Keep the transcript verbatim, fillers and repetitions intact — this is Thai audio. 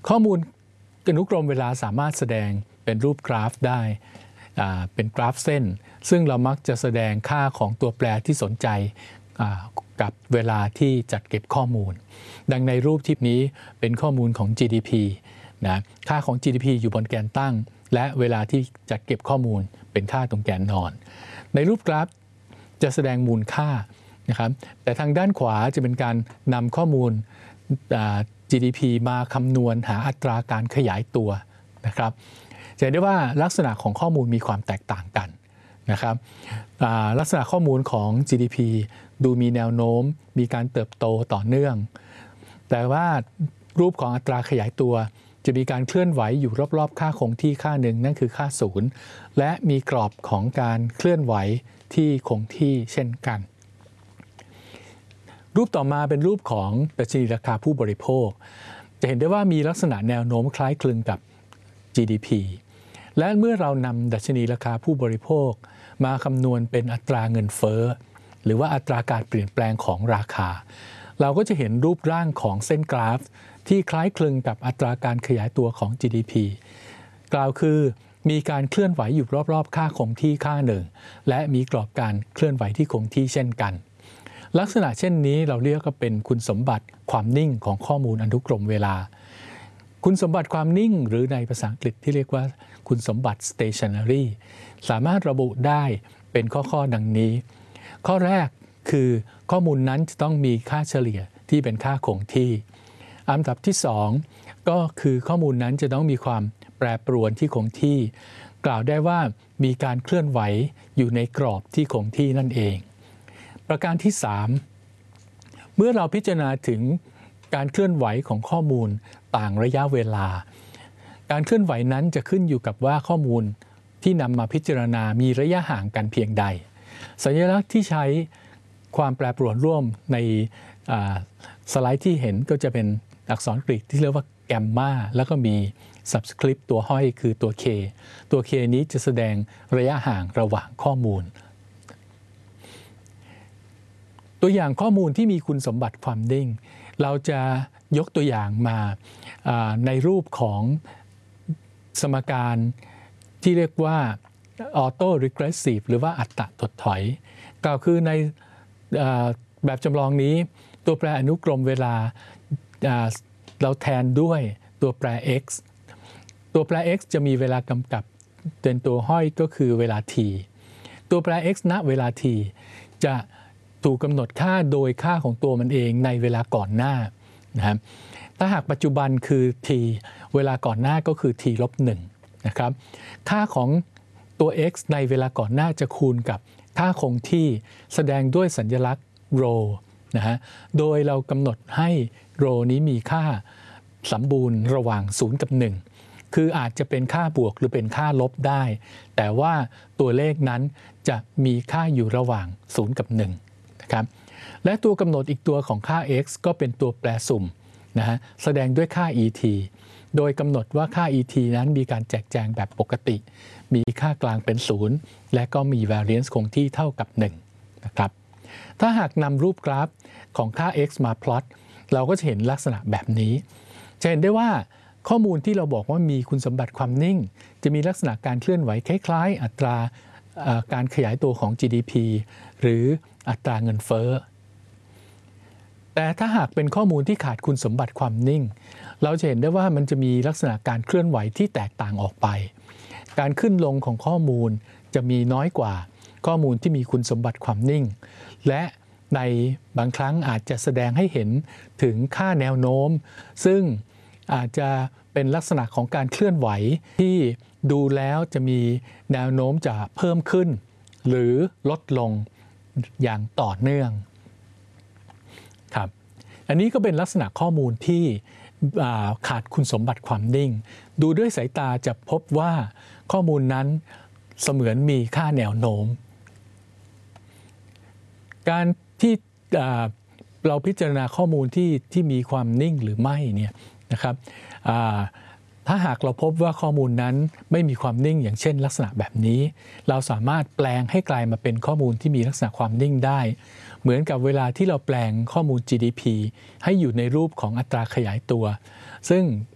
ข้อมูลอนุกรมเวลาสามารถแสดงเป็นรูปกราฟได้เป็นกราฟเส้นซึ่งเรามักจะแสดงค่าของตัวแปรที่สนใจกับเวลาที่จัดเก็บข้อมูลดังในรูปที่นี้เป็นข้อมูลของ จี ดี พี นะค่าของ จี ดี พี อยู่บนแกนตั้งและเวลาที่จัดเก็บข้อมูลเป็นค่าตรงแกนนอนในรูปกราฟจะแสดงมูลค่านะครับแต่ทางด้านขวาจะเป็นการนำข้อมูล จี ดี พี มาคำนวณหาอัตราการขยายตัวนะครับจะเห็นได้ว่าลักษณะของข้อมูลมีความแตกต่างกันนะครับลักษณะข้อมูลของ จี ดี พี ดูมีแนวโน้มมีการเติบโตต่อเนื่องแต่ว่ารูปของอัตราขยายตัวจะมีการเคลื่อนไหวอยู่รอบๆค่าคงที่ค่าหนึ่งนั่นคือค่าศูนย์และมีกรอบของการเคลื่อนไหวที่คงที่เช่นกันรูปต่อมาเป็นรูปของดัชนีราคาผู้บริโภคจะเห็นได้ว่ามีลักษณะแนวโน้มคล้ายคลึงกับ จี ดี พี และเมื่อเรานำดัชนีราคาผู้บริโภคมาคำนวณเป็นอัตราเงินเฟ้อหรือว่าอัตราการเปลี่ยนแปลงของราคาเราก็จะเห็นรูปร่างของเส้นกราฟที่คล้ายคลึงกับอัตราการขยายตัวของ จี ดี พี กล่าวคือมีการเคลื่อนไหวอยู่รอบๆค่าคงที่ค่าหนึ่งและมีกรอบการเคลื่อนไหวที่คงที่เช่นกันลักษณะเช่นนี้เราเรียกว่าเป็นคุณสมบัติความนิ่งของข้อมูลอนุกรมเวลาคุณสมบัติความนิ่งหรือในภาษาอังกฤษที่เรียกว่าคุณสมบัติ stationary สามารถระบุได้เป็นข้อๆดังนี้ข้อแรกคือข้อมูลนั้นจะต้องมีค่าเฉลี่ยที่เป็นค่าคงที่อันดับที่สองก็คือข้อมูลนั้นจะต้องมีความแปรปรวนที่คงที่กล่าวได้ว่ามีการเคลื่อนไหวอยู่ในกรอบที่คงที่นั่นเองประการที่สามเมื่อเราพิจารณาถึงการเคลื่อนไหวของข้อมูลต่างระยะเวลาการเคลื่อนไหวนั้นจะขึ้นอยู่กับว่าข้อมูลที่นำมาพิจารณามีระยะห่างกันเพียงใดสัญลักษณ์ที่ใช้ความแปรปรวนร่วมในสไลด์ที่เห็นก็จะเป็นอักษรกรีกที่เรียกว่าแกมมาแล้วก็มี subscript ตัวห้อยคือตัว K ตัว K นี้จะแสดงระยะห่างระหว่างข้อมูลตัวอย่างข้อมูลที่มีคุณสมบัติความนิ่งเราจะยกตัวอย่างมาในรูปของสมการที่เรียกว่า auto regressive หรือว่าอัตถดถอยกล่าวคือในแบบจำลองนี้ตัวแปรอนุกรมเวลาเราแทนด้วยตัวแปร x ตัวแปร x จะมีเวลากำกับเป็นตัวห้อยก็คือเวลา t ตัวแปร x ณเวลา t จะถูกกำหนดค่าโดยค่าของตัวมันเองในเวลาก่อนหน้านะครับถ้าหากปัจจุบันคือ t เวลาก่อนหน้าก็คือ t ลบหนึ่งนะครับค่าของตัว x ในเวลาก่อนหน้าจะคูณกับค่าคงที่แสดงด้วยสัญลักษณ์ rho นะฮะโดยเรากำหนดให้ rho นี้มีค่าสมบูรณ์ระหว่างศูนย์กับหนึ่งคืออาจจะเป็นค่าบวกหรือเป็นค่าลบได้แต่ว่าตัวเลขนั้นจะมีค่าอยู่ระหว่างศูนย์กับหนึ่งนะครับและตัวกำหนดอีกตัวของค่า x ก็เป็นตัวแปรสุ่มนะฮะแสดงด้วยค่า et โดยกำหนดว่าค่า et นั้นมีการแจกแจงแบบปกติมีค่ากลางเป็นศูนย์และก็มี variance คงที่เท่ากับหนึ่งนะครับถ้าหากนำรูปกราฟของค่า x มาพลอตเราก็จะเห็นลักษณะแบบนี้จะเห็นได้ว่าข้อมูลที่เราบอกว่ามีคุณสมบัติความนิ่งจะมีลักษณะการเคลื่อนไหวคล้ายๆอัตราการขยายตัวของ จี ดี พี หรืออัตราเงินเฟ้อแต่ถ้าหากเป็นข้อมูลที่ขาดคุณสมบัติความนิ่งเราจะเห็นได้ว่ามันจะมีลักษณะการเคลื่อนไหวที่แตกต่างออกไปการขึ้นลงของข้อมูลจะมีน้อยกว่าข้อมูลที่มีคุณสมบัติความนิ่งและในบางครั้งอาจจะแสดงให้เห็นถึงค่าแนวโน้มซึ่งอาจจะเป็นลักษณะของการเคลื่อนไหวที่ดูแล้วจะมีแนวโน้มจะเพิ่มขึ้นหรือลดลงอย่างต่อเนื่องครับอันนี้ก็เป็นลักษณะข้อมูลที่ขาดคุณสมบัติความนิ่งดูด้วยสายตาจะพบว่าข้อมูลนั้นเสมือนมีค่าแนวโน้มการที่เราพิจารณาข้อมูลที่ที่มีความนิ่งหรือไม่เนี่ยนะครับถ้าหากเราพบว่าข้อมูลนั้นไม่มีความนิ่งอย่างเช่นลักษณะแบบนี้เราสามารถแปลงให้กลายมาเป็นข้อมูลที่มีลักษณะความนิ่งได้เหมือนกับเวลาที่เราแปลงข้อมูล จี ดี พี ให้อยู่ในรูปของอัตราขยายตัวซึ่ง